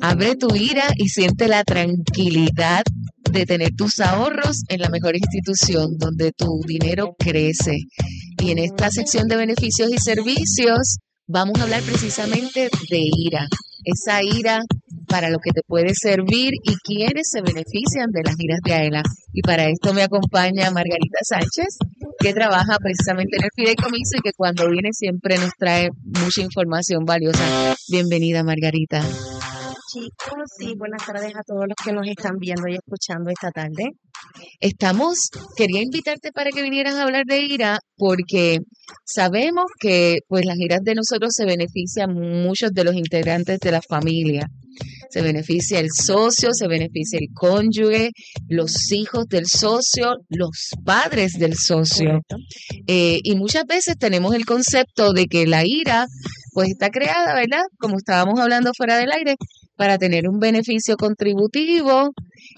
Abre tu IRA y siente la tranquilidad de tener tus ahorros en la mejor institución donde tu dinero crece. Y en esta sección de beneficios y servicios vamos a hablar precisamente de IRA. Esa IRA para lo que te puede servir y quiénes se benefician de las IRAs de AELA. Y para esto me acompaña Margarita Sánchez, que trabaja precisamente en el fideicomiso y que cuando viene siempre nos trae mucha información valiosa. Bienvenida, Margarita. Chicos, sí, buenas tardes a todos los que nos están viendo y escuchando esta tarde. Quería invitarte para que vinieras a hablar de IRA porque sabemos que pues las IRAs de nosotros se benefician muchos de los integrantes de la familia. Se beneficia el socio, se beneficia el cónyuge, los hijos del socio, los padres del socio. Y muchas veces tenemos el concepto de que la IRA pues está creada, ¿verdad? Como estábamos hablando fuera del aire, para tener un beneficio contributivo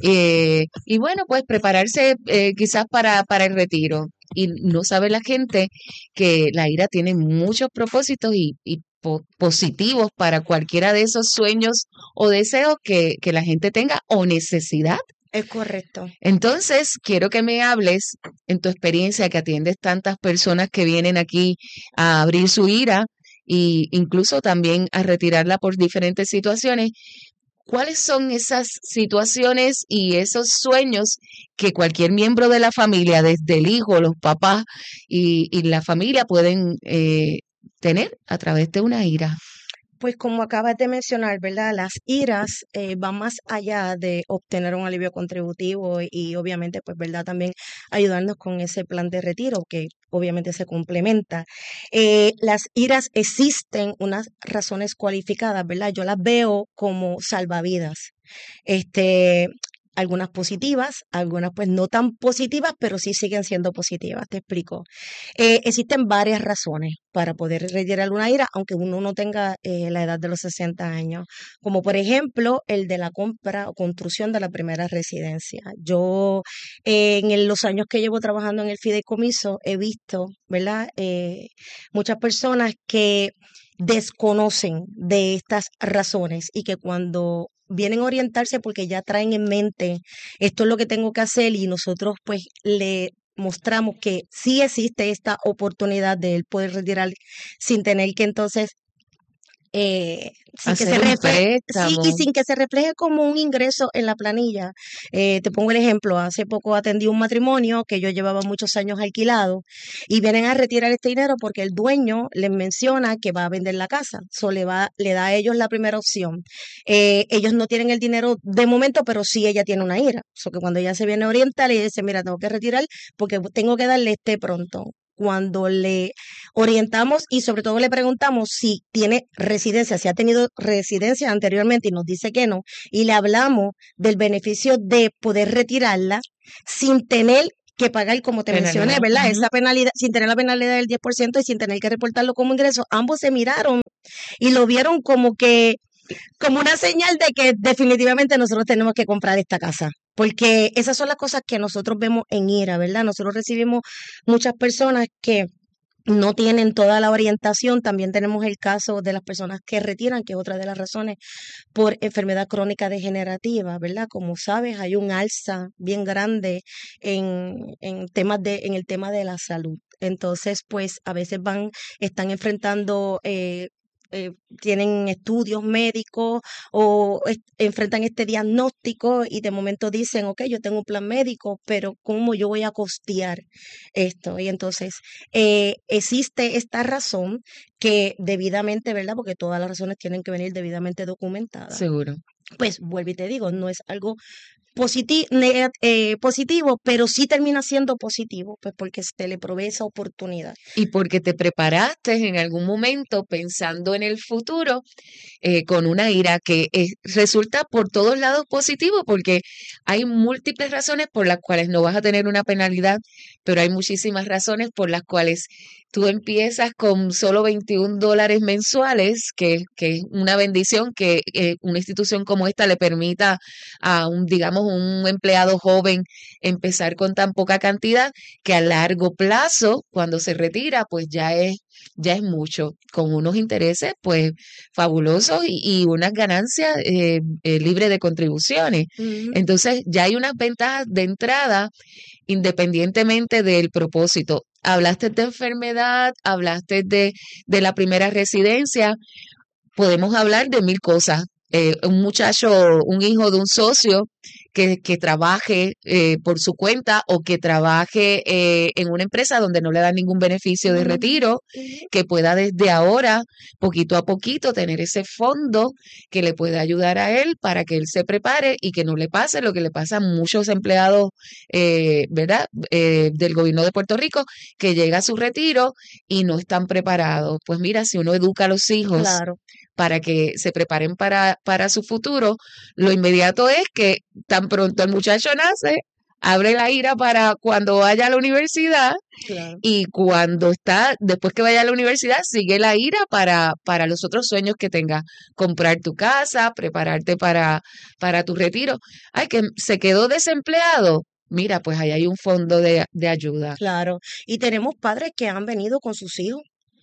y bueno, pues prepararse quizás para el retiro. Y no sabe la gente que la IRA tiene muchos propósitos y positivos para cualquiera de esos sueños o deseos que la gente tenga o necesidad. Es correcto. Entonces, quiero que me hables en tu experiencia que atiendes tantas personas que vienen aquí a abrir su IRA e incluso también a retirarla por diferentes situaciones. ¿Cuáles son esas situaciones y esos sueños que cualquier miembro de la familia, desde el hijo, los papás y la familia pueden tener a través de una IRA? Pues como acabas de mencionar, ¿verdad? Las IRAs van más allá de obtener un alivio contributivo y obviamente, pues, ¿verdad? También ayudarnos con ese plan de retiro que obviamente se complementa. Las IRAs existen unas razones cualificadas, ¿verdad? Yo las veo como salvavidas. Algunas positivas, algunas pues no tan positivas, pero sí siguen siendo positivas, te explico. Existen varias razones para poder retirar una IRA, aunque uno no tenga la edad de los 60 años, como por ejemplo el de la compra o construcción de la primera residencia. Yo los años que llevo trabajando en el fideicomiso he visto, ¿verdad? Muchas personas que desconocen de estas razones y que cuando vienen a orientarse porque ya traen en mente esto es lo que tengo que hacer y nosotros pues le mostramos que sí existe esta oportunidad de él poder retirar sin tener que entonces sin que se refleje, sí, y sin que se refleje como un ingreso en la planilla. Te pongo el ejemplo, hace poco atendí un matrimonio que yo llevaba muchos años alquilado y vienen a retirar este dinero porque el dueño les menciona que va a vender la casa, le da a ellos la primera opción. Ellos no tienen el dinero de momento, pero sí ella tiene una IRA, que cuando ella se viene a orientar y dice, mira, tengo que retirar porque tengo que darle este pronto. Cuando le orientamos y sobre todo le preguntamos si tiene residencia, si ha tenido residencia anteriormente y nos dice que no, y le hablamos del beneficio de poder retirarla sin tener que pagar, como te mencioné, ¿verdad? Uh-huh. Esa penalidad, sin tener la penalidad del 10% y sin tener que reportarlo como ingreso. Ambos se miraron y lo vieron como una señal de que definitivamente nosotros tenemos que comprar esta casa. Porque esas son las cosas que nosotros vemos en IRA, ¿verdad? Nosotros recibimos muchas personas que no tienen toda la orientación. También tenemos el caso de las personas que retiran, que es otra de las razones, por enfermedad crónica degenerativa, ¿verdad? Como sabes, hay un alza bien grande en el tema de la salud. Entonces, pues a veces están enfrentando tienen estudios médicos o enfrentan este diagnóstico y de momento dicen, ok, yo tengo un plan médico, pero ¿cómo yo voy a costear esto? Y entonces existe esta razón que debidamente, ¿verdad? Porque todas las razones tienen que venir debidamente documentadas. Seguro. Pues vuelvo y te digo, no es algo positivo, pero sí termina siendo positivo, pues porque se le provee esa oportunidad. Y porque te preparaste en algún momento pensando en el futuro con una IRA que resulta por todos lados positivo, porque hay múltiples razones por las cuales no vas a tener una penalidad, pero hay muchísimas razones por las cuales tú empiezas con solo $21 mensuales, que es una bendición que una institución como esta le permita a un empleado joven empezar con tan poca cantidad, que a largo plazo, cuando se retira, pues ya es ya es mucho, con unos intereses pues fabulosos y unas ganancias libres de contribuciones. Ujú. Entonces ya hay unas ventajas de entrada independientemente del propósito. Hablaste de enfermedad, hablaste de la primera residencia, podemos hablar de mil cosas. Un muchacho, un hijo de un socio que trabaje por su cuenta o que trabaje en una empresa donde no le dan ningún beneficio de Ujú, retiro, ujú. que pueda desde ahora, poquito a poquito, tener ese fondo que le pueda ayudar a él para que él se prepare y que no le pase lo que le pasa a muchos empleados, ¿verdad? Del gobierno de Puerto Rico, que llega a su retiro y no están preparados. Pues mira, si uno educa a los hijos Claro, para que se preparen para su futuro, lo inmediato es que tan pronto el muchacho nace, abre la ira para cuando vaya a la universidad claro. y cuando está, después que vaya a la universidad, sigue la ira para los otros sueños que tenga, comprar tu casa, prepararte para tu retiro. Ay, que se quedó desempleado. Mira, pues ahí hay un fondo de ayuda. Claro, y tenemos padres que han venido con sus hijos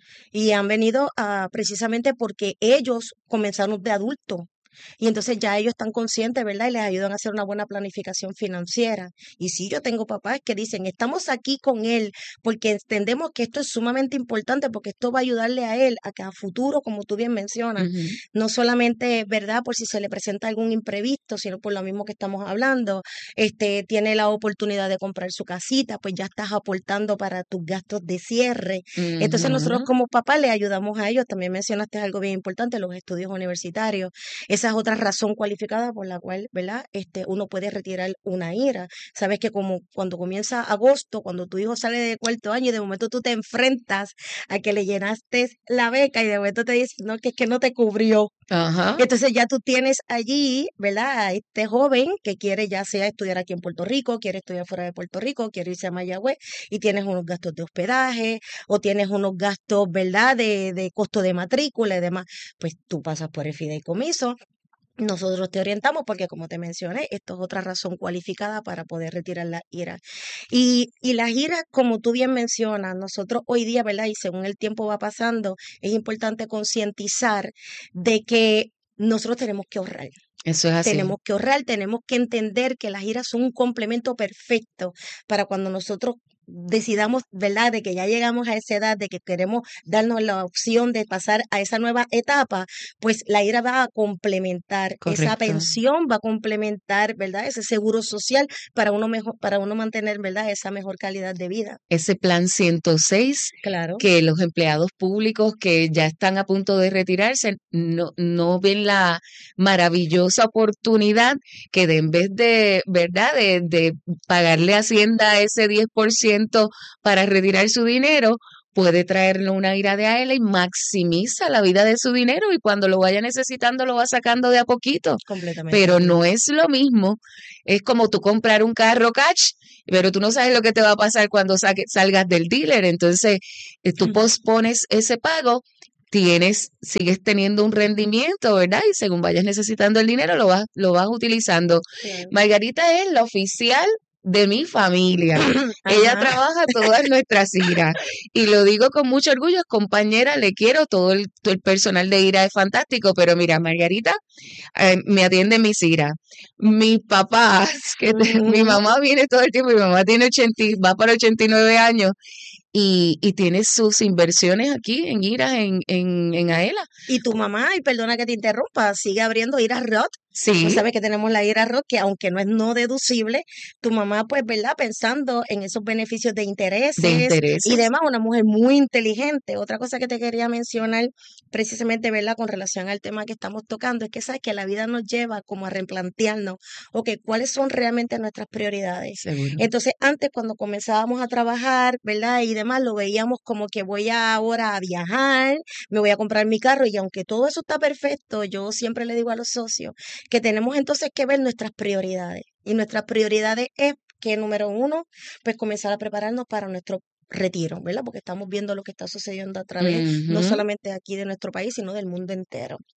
y han venido precisamente porque ellos comenzaron de adultos. Y entonces ya ellos están conscientes, ¿verdad? Y les ayudan a hacer una buena planificación financiera. Y sí, yo tengo papás que dicen, estamos aquí con él porque entendemos que esto es sumamente importante porque esto va a ayudarle a él a que a futuro, como tú bien mencionas, Ujú. no solamente, ¿verdad? Por si se le presenta algún imprevisto, sino por lo mismo que estamos hablando, tiene la oportunidad de comprar su casita, pues ya estás aportando para tus gastos de cierre. Entonces nosotros Ujú. como papás le ayudamos a ellos. También mencionaste algo bien importante, los estudios universitarios. Esa es otra razón cualificada por la cual, ¿verdad? Uno puede retirar una IRA. Sabes que como cuando comienza agosto, cuando tu hijo sale de cuarto año y de momento tú te enfrentas a que le llenaste la beca y de momento te dicen, no, que es que no te cubrió. Ajá. Entonces ya tú tienes allí, ¿verdad? A este joven que quiere ya sea estudiar aquí en Puerto Rico, quiere estudiar fuera de Puerto Rico, quiere irse a Mayagüez y tienes unos gastos de hospedaje o tienes unos gastos, ¿verdad? De costo de matrícula y demás. Pues tú pasas por el fideicomiso. Nosotros te orientamos porque, como te mencioné, esto es otra razón cualificada para poder retirar la IRA. Y las IRA, como tú bien mencionas, nosotros hoy día, ¿verdad? Y según el tiempo va pasando, es importante concientizar de que nosotros Eso es así. tenemos que ahorrar, tenemos que entender que las giras son un complemento perfecto para cuando nosotros decidamos, ¿verdad?, de que ya llegamos a esa edad, de que queremos darnos la opción de pasar a esa nueva etapa, pues la IRA va a complementar esa Correcto. pensión, va a complementar, ¿verdad?, ese seguro social para uno mejor, para uno mantener, ¿verdad?, esa mejor calidad de vida. Ese plan 106 Claro. que los empleados públicos que ya están a punto de retirarse no ven la maravillosa oportunidad que en vez de, ¿verdad?, de pagarle a Hacienda ese 10% para retirar su dinero, puede traerle una ira de a él y maximiza la vida de su dinero y cuando lo vaya necesitando lo va sacando de a poquito. Completamente de Pero no acuerdo. es lo mismo. Es como tú comprar un carro cash, pero tú no sabes lo que te va a pasar cuando salgas del dealer. Entonces, tú pospones ese pago, sigues teniendo un rendimiento, ¿verdad? Y según vayas necesitando el dinero, lo vas utilizando. Claro. Margarita es la oficial de mi familia. Ella Ajá. trabaja todas nuestras iras y lo digo con mucho orgullo, es compañera, le quiero, todo el personal de IRA es fantástico, pero mira, Margarita me atiende mis iras. Mis papás, mi Ujú. mamá viene todo el tiempo, mi mamá tiene 80, va para 89 años y tiene sus inversiones aquí en IRA, en AELA. Y tu mamá, y perdona que te interrumpa, sigue abriendo IRA Roth. No Sí, sabes que tenemos la IRA Roth, que aunque no es no deducible, tu mamá, pues, ¿verdad? Pensando en esos beneficios de de intereses y intereses. demás, una mujer muy inteligente. Otra cosa que te quería mencionar, precisamente, ¿verdad? Con relación al tema que estamos tocando, es que sabes que la vida nos lleva como a replantearnos, ok, ¿cuáles son realmente nuestras prioridades? Seguro. Entonces, antes cuando comenzábamos a trabajar, ¿verdad? Y demás, lo veíamos como que voy ahora a viajar, me voy a comprar mi carro y aunque todo eso está perfecto, yo siempre le digo a los socios que tenemos entonces que ver nuestras prioridades. Y nuestras prioridades es que, número uno, pues comenzar a prepararnos para nuestro retiro, ¿verdad? Porque estamos viendo lo que está sucediendo a través no Ujú. solamente aquí de nuestro país, sino del mundo entero.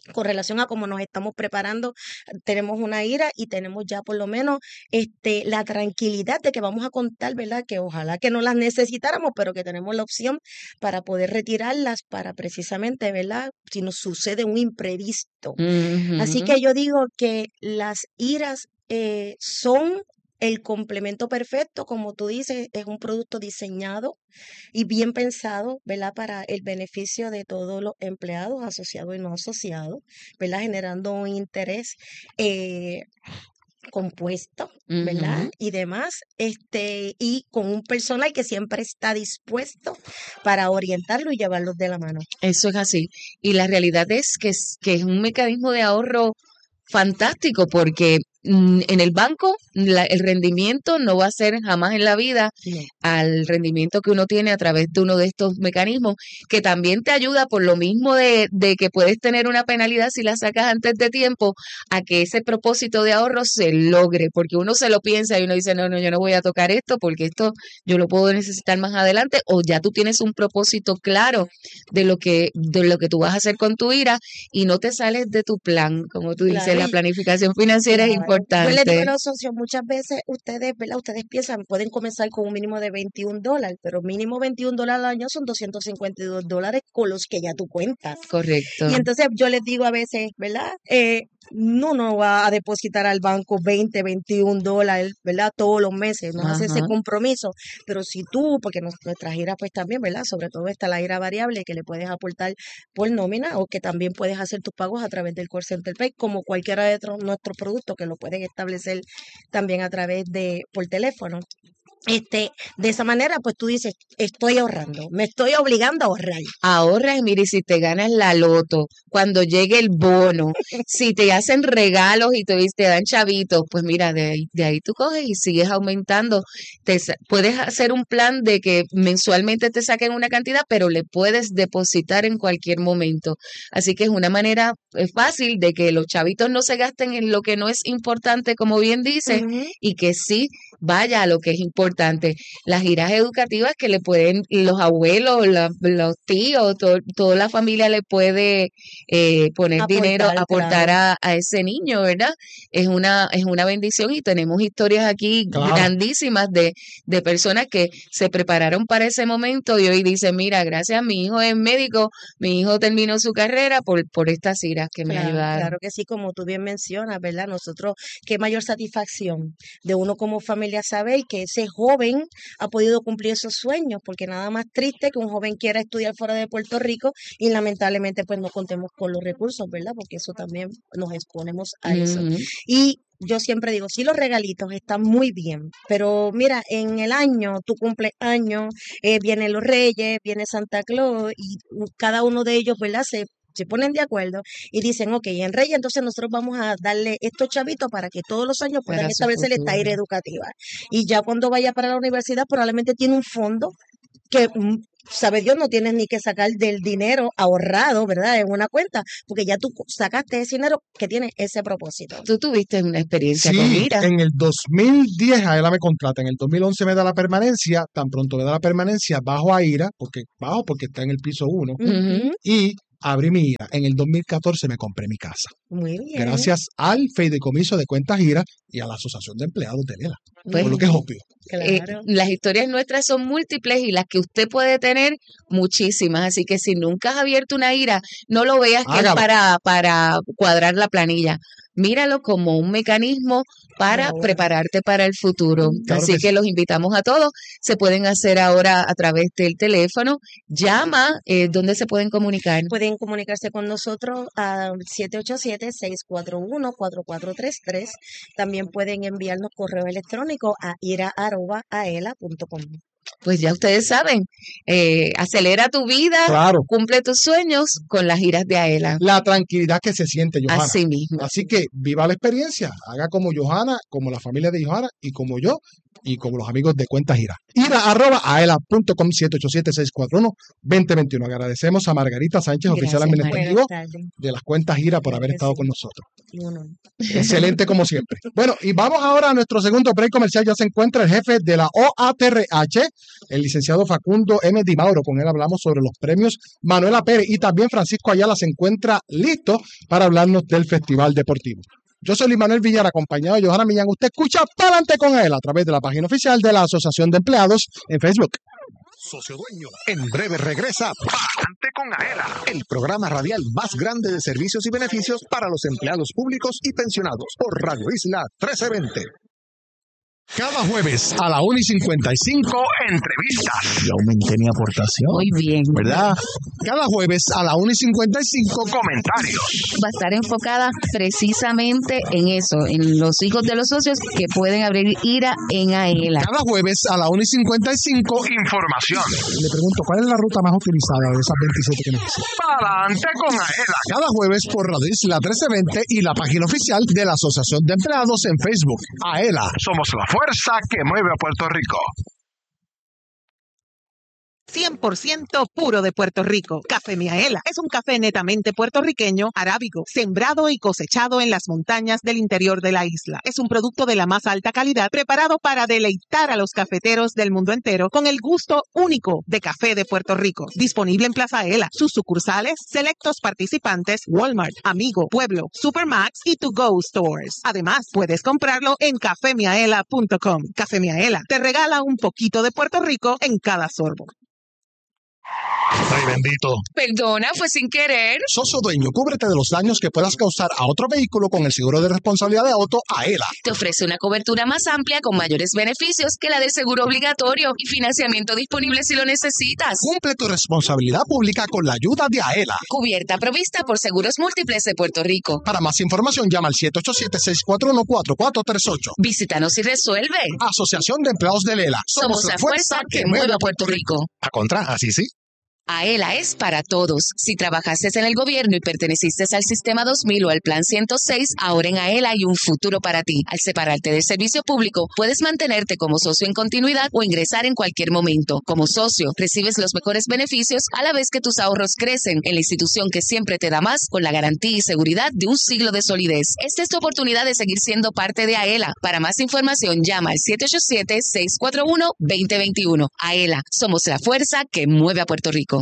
con relación a cómo nos estamos preparando, tenemos una IRA y tenemos ya por lo menos la tranquilidad de que vamos a contar, ¿verdad? Que ojalá que no las necesitáramos, pero que tenemos la opción para poder retirarlas para precisamente, ¿verdad? Si nos sucede un imprevisto. Así Ujú. que yo digo que las IRAs son el complemento perfecto, como tú dices, es un producto diseñado y bien pensado, ¿verdad? Para el beneficio de todos los empleados, asociados y no asociados, ¿verdad? Generando un interés eh, compuesto, ¿verdad? Ujú. Y demás, y con un personal que siempre está dispuesto para orientarlo y llevarlos de la mano. Eso es así. Y la realidad es que es un mecanismo de ahorro fantástico porque en el banco el rendimiento no va a ser jamás en la vida No, al rendimiento que uno tiene a través de uno de estos mecanismos, que también te ayuda por lo mismo de que puedes tener una penalidad si la sacas antes de tiempo, a que ese propósito de ahorro se logre, porque uno se lo piensa y uno dice, no, no, yo no voy a tocar esto porque esto yo lo puedo necesitar más adelante, o ya tú tienes un propósito claro de lo que tú vas a hacer con tu IRA y no te sales de tu plan, como tú dices, claro, la y planificación financiera es claro. Yo les digo a importante. los socios, muchas veces ustedes, ¿verdad? Ustedes piensan, pueden comenzar con un mínimo de $21, pero mínimo $21 al año son $252 con los que ya tú cuentas. Correcto. Y entonces yo les digo a veces, ¿verdad? No va a depositar al banco $20, $21, ¿verdad? Todos los meses, nos hace ese Ajá. compromiso. Pero si tú, porque nuestras giras pues también, ¿verdad? Sobre todo está la gira variable que le puedes aportar por nómina o que también puedes hacer tus pagos a través del Call Center Pay, como cualquiera de nuestros productos que lo pueden establecer también a través por teléfono. De esa manera, pues tú dices, estoy ahorrando, me estoy obligando a ahorrar. Ahorras, mire, si te ganas la loto, cuando llegue el bono, si te hacen regalos y te dan chavitos, pues mira, de ahí tú coges y sigues aumentando. Puedes hacer un plan de que mensualmente te saquen una cantidad, pero le puedes depositar en cualquier momento. Así que es una manera fácil de que los chavitos no se gasten en lo que no es importante, como bien dices, Ujú. y que sí vaya a lo que es importante. Las giras educativas que le pueden, los abuelos, los tíos, toda la familia le puede poner dinero, Aportar, aportar claro. a ese niño, ¿verdad? Es una bendición y tenemos historias aquí Claro. grandísimas de personas que se prepararon para ese momento y hoy dicen, mira, gracias, mi hijo es médico, mi hijo terminó su carrera por estas giras que me Claro, ayudaron. claro que sí, como tú bien mencionas, ¿verdad? Nosotros, qué mayor satisfacción de uno como familia saber que ese joven ha podido cumplir esos sueños, porque nada más triste que un joven quiera estudiar fuera de Puerto Rico y lamentablemente pues no contemos con los recursos, ¿verdad? Porque eso también nos exponemos a eso. Ujú. Y yo siempre digo, sí, los regalitos están muy bien, pero mira, en el año, tu cumpleaños, vienen los Reyes, viene Santa Claus y cada uno de ellos, ¿verdad? Se ponen de acuerdo y dicen, ok, en Reyes entonces nosotros vamos a darle estos chavitos para que todos los años puedan Para su establecer esta futuro. área educativa. Y ya cuando vaya para la universidad probablemente tiene un fondo que, sabe Dios, no tienes ni que sacar del dinero ahorrado, ¿verdad? En una cuenta, porque ya tú sacaste ese dinero que tiene ese propósito. Tú tuviste una experiencia con Sí, IRA. en el 2010 Aela me contrata, en el 2011 me da la permanencia, tan pronto me da la permanencia, bajo a IRA, bajo porque está en el piso 1, Ujú. y abrí mi IRA. En el 2014 me compré mi casa, Muy bien. gracias al fideicomiso de cuentas IRA y a la Asociación de Empleados de Lela, Pues, por lo que es obvio. Claro. las historias nuestras son múltiples y las que usted puede tener, muchísimas. Así que si nunca has abierto una IRA, no lo veas que es Hágalo. para cuadrar la planilla. Míralo como un mecanismo para Ahora. prepararte para el futuro. Claro Así que que sí. los invitamos a todos. Se pueden hacer ahora a través del teléfono. Llama, ¿dónde se pueden comunicar? Pueden comunicarse con nosotros al 787-641-4433. También pueden enviarnos correo electrónico a ira@aela.com. Pues ya ustedes saben, acelera tu vida, Claro, cumple tus sueños con las giras de Aela. la tranquilidad que se siente, Johanna. Así mismo. Así que viva la experiencia, haga como Johanna, como la familia de Johanna y como yo y como los amigos de Cuentas Ira. Ira@aela.com 787-641-2021. Agradecemos a Margarita Sánchez, oficial Gracias, María. administrativo Buenas tardes. de las Cuentas Ira, por haber Que estado sí. con nosotros. Y uno. Excelente como siempre. Bueno, y vamos ahora a nuestro segundo break comercial. Ya se encuentra el jefe de la OATRH, el licenciado Facundo M. Di Mauro. Con él hablamos sobre los premios Manuela Pérez, y también Francisco Ayala se encuentra listo para hablarnos del Festival Deportivo. Yo soy Luis Manuel Villar, acompañado de Johanna Millán. Usted escucha Pa'lante con él a través de la página oficial de la Asociación de Empleados en Facebook. Socio Dueño en breve regresa Pa'lante con Aela, el programa radial más grande de servicios y beneficios para los empleados públicos y pensionados por Radio Isla 1320. Cada jueves a la 1:55, entrevistas. Yo aumenté mi aportación. Muy bien. ¿Verdad? Cada jueves a la 1:55, comentarios. Va a estar enfocada precisamente en eso, en los hijos de los socios que pueden abrir IRA en AELA. Cada jueves a la 1:55, información. Le pregunto, ¿cuál es la ruta más utilizada de esas 27 que me dice? Pa'lante con Aela. Cada jueves por Radio Isla 1320 y la página oficial de la Asociación de Empleados en Facebook. Aela, somos la fuerza que mueve a Puerto Rico. 100% puro de Puerto Rico. Café Miaela es un café netamente puertorriqueño, arábigo, sembrado y cosechado en las montañas del interior de la isla. Es un producto de la más alta calidad, preparado para deleitar a los cafeteros del mundo entero con el gusto único de café de Puerto Rico. Disponible en Plaza Aela, sus sucursales, selectos participantes, Walmart, Amigo, Pueblo, Supermax y To Go Stores. Además, puedes comprarlo en cafemiaela.com. Café Miaela te regala un poquito de Puerto Rico en cada sorbo. Ay, bendito. Perdona, fue sin querer. Socio Dueño, cúbrete de los daños que puedas causar a otro vehículo con el seguro de responsabilidad de auto Aela. Te ofrece una cobertura más amplia con mayores beneficios que la del seguro obligatorio y financiamiento disponible si lo necesitas. Cumple tu responsabilidad pública con la ayuda de Aela. Cubierta provista por Seguros Múltiples de Puerto Rico. Para más información, llama al 787-641-4438. Visítanos y resuelve. Asociación de Empleados de Lela. Somos la fuerza que mueve a Puerto Rico. A contra, así sí. AELA es para todos. Si trabajaste en el gobierno y perteneciste al Sistema 2000 o al Plan 106, ahora en AELA hay un futuro para ti. Al separarte del servicio público, puedes mantenerte como socio en continuidad o ingresar en cualquier momento. Como socio, recibes los mejores beneficios a la vez que tus ahorros crecen en la institución que siempre te da más, con la garantía y seguridad de un siglo de solidez. Esta es tu oportunidad de seguir siendo parte de AELA. Para más información, llama al 787-641-2021. AELA, somos la fuerza que mueve a Puerto Rico.